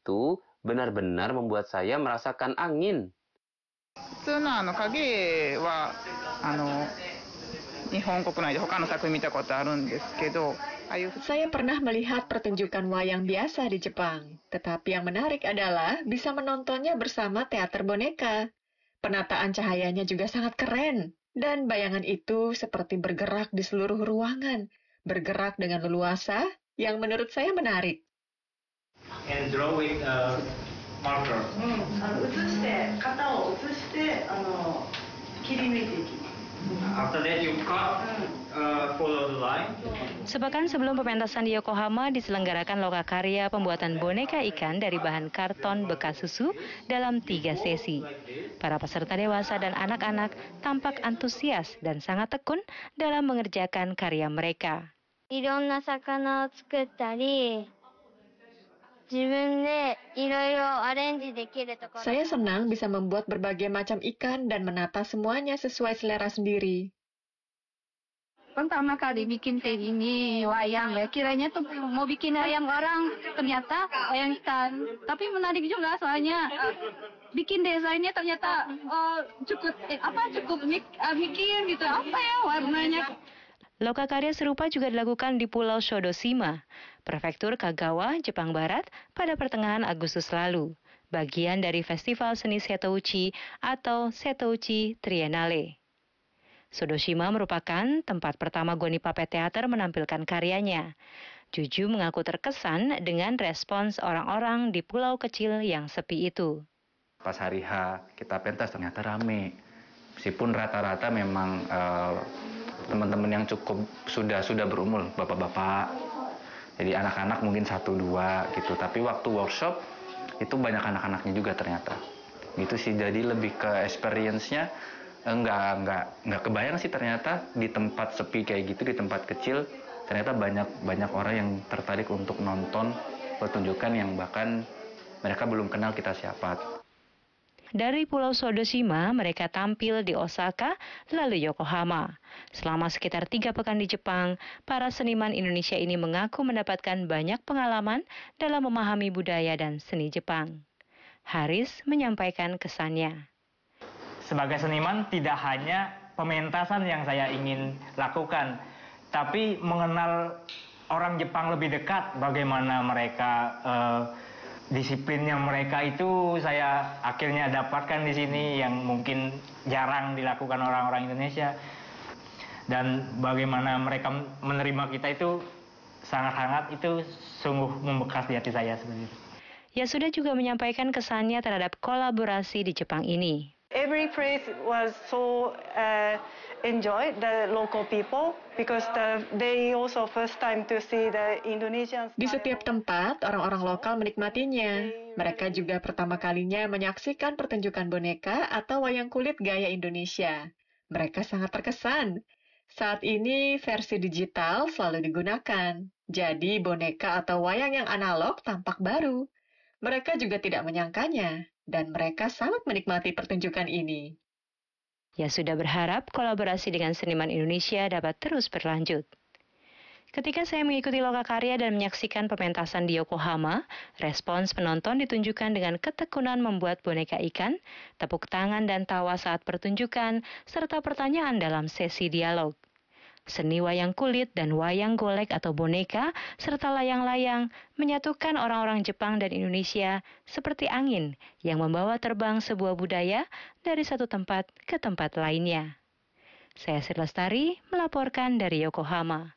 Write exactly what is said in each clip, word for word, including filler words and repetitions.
itu benar-benar membuat saya merasakan angin. Saya pernah melihat pertunjukan wayang biasa di Jepang, tetapi yang menarik adalah bisa menontonnya bersama teater boneka. Penataan cahayanya juga sangat keren, dan bayangan itu seperti bergerak di seluruh ruangan, bergerak dengan leluasa, yang menurut saya menarik. And draw with a marker. After that you cut, uh, follow the line. Sepekan sebelum pementasan di Yokohama diselenggarakan lokakarya pembuatan boneka ikan dari bahan karton bekas susu dalam tiga sesi. Para peserta dewasa dan anak-anak tampak antusias dan sangat tekun dalam mengerjakan karya mereka. Saya senang bisa membuat berbagai macam ikan dan menata semuanya sesuai selera sendiri. Pertama kali bikin kayak gini wayang ya, kiranya tuh mau bikin wayang orang, ternyata wayang ikan. Tapi menarik juga soalnya uh, bikin desainnya ternyata uh, cukup eh, apa cukup mik, uh, mikir gitu apa ya warnanya. Lokakarya serupa juga dilakukan di Pulau Shodoshima, Prefektur Kagawa, Jepang Barat pada pertengahan Agustus lalu, bagian dari Festival Seni Setouchi atau Setouchi Triennale. Shodoshima merupakan tempat pertama Goni Puppet Theater menampilkan karyanya. Juju mengaku terkesan dengan respons orang-orang di pulau kecil yang sepi itu. Pas hari H kita pentas ternyata rame, meskipun rata-rata memang uh, teman-teman yang cukup sudah sudah berumur, bapak-bapak, jadi anak-anak mungkin satu dua gitu. Tapi waktu workshop itu banyak anak-anaknya juga ternyata. Gitu sih, jadi lebih ke experience-nya enggak enggak enggak kebayang sih ternyata di tempat sepi kayak gitu, di tempat kecil ternyata banyak banyak orang yang tertarik untuk nonton pertunjukan yang bahkan mereka belum kenal kita siapa. Dari Pulau Shodoshima, mereka tampil di Osaka, lalu Yokohama. Selama sekitar tiga pekan di Jepang, para seniman Indonesia ini mengaku mendapatkan banyak pengalaman dalam memahami budaya dan seni Jepang. Haris menyampaikan kesannya. Sebagai seniman, tidak hanya pementasan yang saya ingin lakukan, tapi mengenal orang Jepang lebih dekat, bagaimana mereka uh, disiplinnya mereka itu saya akhirnya dapatkan di sini yang mungkin jarang dilakukan orang-orang Indonesia. Dan bagaimana mereka menerima kita itu sangat hangat, itu sungguh membekas di hati saya sebenarnya. Yasuda juga menyampaikan kesannya terhadap kolaborasi di Jepang ini. Every place was so uh, enjoyed the local people because the, they also first time to see the Indonesian style. Di setiap tempat, orang-orang lokal menikmatinya. Mereka juga pertama kalinya menyaksikan pertunjukan boneka atau wayang kulit gaya Indonesia. Mereka sangat terkesan. Saat ini versi digital selalu digunakan. Jadi boneka atau wayang yang analog tampak baru. Mereka juga tidak menyangkanya. Dan mereka sangat menikmati pertunjukan ini. Yasuda berharap kolaborasi dengan seniman Indonesia dapat terus berlanjut. Ketika saya mengikuti lokakarya dan menyaksikan pementasan di Yokohama, respons penonton ditunjukkan dengan ketekunan membuat boneka ikan, tepuk tangan dan tawa saat pertunjukan, serta pertanyaan dalam sesi dialog. Seni wayang kulit dan wayang golek atau boneka, serta layang-layang menyatukan orang-orang Jepang dan Indonesia seperti angin yang membawa terbang sebuah budaya dari satu tempat ke tempat lainnya. Saya Sri Lestari melaporkan dari Yokohama.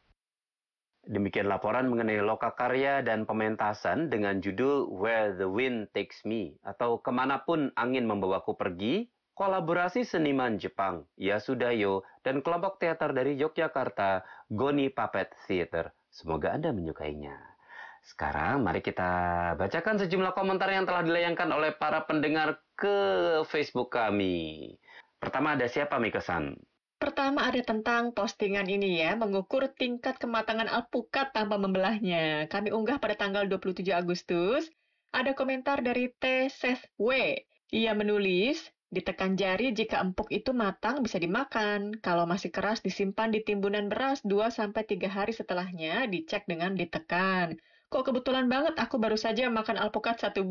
Demikian laporan mengenai lokakarya dan pementasan dengan judul Where the Wind Takes Me atau Kemanapun Angin Membawaku Pergi, kolaborasi seniman Jepang Yasudayo dan kelompok teater dari Yogyakarta Goni Puppet Theater. Semoga Anda menyukainya. Sekarang mari kita bacakan sejumlah komentar yang telah dilayangkan oleh para pendengar ke Facebook kami. Pertama ada siapa Mika-san? Pertama ada tentang postingan ini ya, mengukur tingkat kematangan alpukat tanpa membelahnya. Kami unggah pada tanggal dua puluh tujuh Agustus. Ada komentar dari T. Seth W. Ia menulis, ditekan jari jika empuk itu matang bisa dimakan. Kalau masih keras disimpan di timbunan beras dua sampai tiga hari setelahnya dicek dengan ditekan. Kok kebetulan banget aku baru saja makan alpukat satu